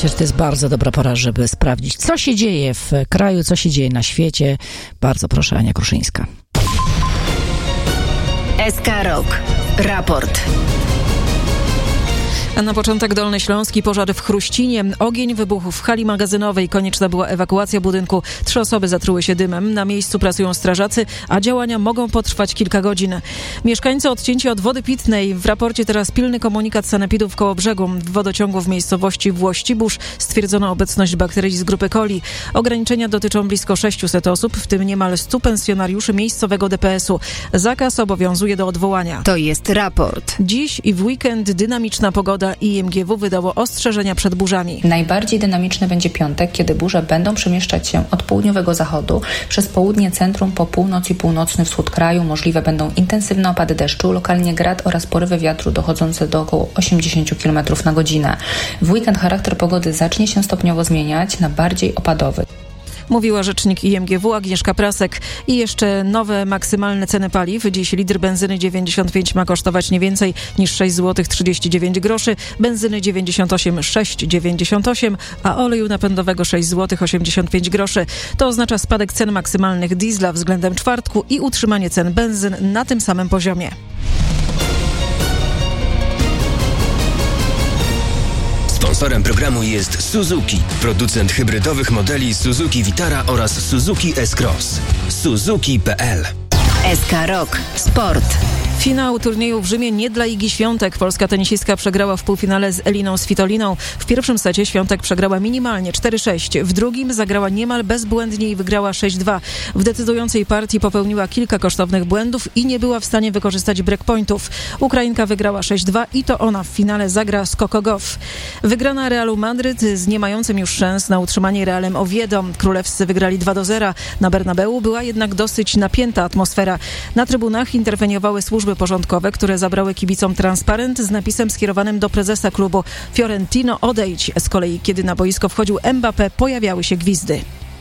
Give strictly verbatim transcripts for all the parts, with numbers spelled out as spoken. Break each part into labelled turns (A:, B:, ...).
A: Myślę, że to jest bardzo dobra pora, żeby sprawdzić, co się dzieje w kraju, co się dzieje na świecie. Bardzo proszę, Ania Kruszyńska.
B: S K Rok. Raport.
C: A na początek Dolny Śląski, pożar w Chruścinie. Ogień wybuchł w hali magazynowej. Konieczna była ewakuacja budynku. Trzy osoby zatruły się dymem. Na miejscu pracują strażacy, a działania mogą potrwać kilka godzin. Mieszkańcy odcięci od wody pitnej. W raporcie teraz pilny komunikat sanepidu w Kołobrzegu. W wodociągu w miejscowości Włościbusz stwierdzono obecność bakterii z grupy coli. Ograniczenia dotyczą blisko sześciuset osób, w tym niemal stu pensjonariuszy miejscowego D P S-u. Zakaz obowiązuje do odwołania.
B: To jest raport.
C: Dziś i w weekend dynamiczna pogoda. I M G W wydało ostrzeżenia przed burzami.
D: Najbardziej dynamiczny będzie piątek, kiedy burze będą przemieszczać się od południowego zachodu przez południe centrum po północ i północny wschód kraju. Możliwe będą intensywne opady deszczu, lokalnie grad oraz porywy wiatru dochodzące do około osiemdziesiąt kilometrów na godzinę. W weekend charakter pogody zacznie się stopniowo zmieniać na bardziej opadowy.
C: Mówiła rzecznik I M G W Agnieszka Prasek. I jeszcze nowe maksymalne ceny paliw. Dziś litr benzyny dziewięćdziesiąt pięć ma kosztować nie więcej niż sześć złotych trzydzieści dziewięć groszy, benzyny dziewięćdziesiąt osiem sześć dziewięćdziesiąt osiem, a oleju napędowego sześć złotych osiemdziesiąt pięć groszy. To oznacza spadek cen maksymalnych diesla względem czwartku i utrzymanie cen benzyn na tym samym poziomie.
E: Sponsorem programu jest Suzuki, producent hybrydowych modeli Suzuki Vitara oraz Suzuki S-Cross. Suzuki kropka p l.
B: S K Rok. Sport.
C: Finał turnieju w Rzymie nie dla Igi Świątek. Polska tenisistka przegrała w półfinale z Eliną Svitoliną. W pierwszym secie Świątek przegrała minimalnie cztery sześć. W drugim zagrała niemal bezbłędnie i wygrała sześć dwa. W decydującej partii popełniła kilka kosztownych błędów i nie była w stanie wykorzystać breakpointów. Ukrainka wygrała sześć dwa i to ona w finale zagra z Coco Gauff. Wygrana Realu Madryt z nie mającym już szans na utrzymanie Realem Oviedo. Królewscy wygrali dwa do zera. Na Bernabeu była jednak dosyć napięta atmosfera. Na trybunach interweniowały służby porządkowe, które zabrały kibicom transparent z napisem skierowanym do prezesa klubu: Fiorentino, odejdź. Z kolei, kiedy na boisko wchodził Mbappé, pojawiały się gwizdy.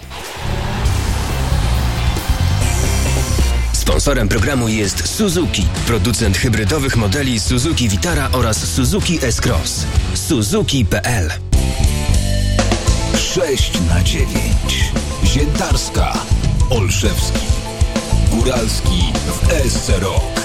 E: Sponsorem programu jest Suzuki, producent hybrydowych modeli Suzuki Vitara oraz Suzuki S-Cross. Suzuki kropka p l.
F: sześć na dziewięć. Ziętarska, Olszewski, Góralski w S C Rok.